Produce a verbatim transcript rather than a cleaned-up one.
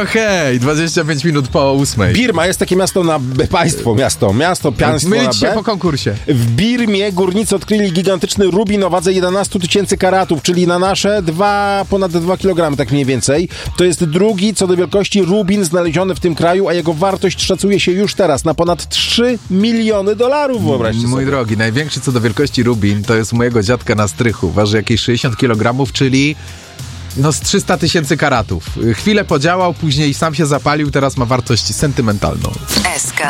hej, dwadzieścia pięć minut po ósmej. Birma jest takie miasto na B, państwo, miasto, miasto, państwo na B. Mylić się po konkursie. W Birmie górnicy odkryli gigantyczny rubin o wadze jedenaście tysięcy karatów, czyli na nasze dwa, ponad dwa kilogramy, tak mniej więcej. To jest drugi co do wielkości rubin znaleziony w tym kraju, a jego wartość szacuje się już teraz na ponad trzy miliony dolarów, wyobraźcie Mój sobie. drogi, największy co do wielkości rubin to jest u mojego dziadka na strychu. Waży jakieś sześćdziesiąt kilogramów, czyli no z trzysta tysięcy karatów. Chwilę podziałał, później sam się zapalił, teraz ma wartość sentymentalną. S K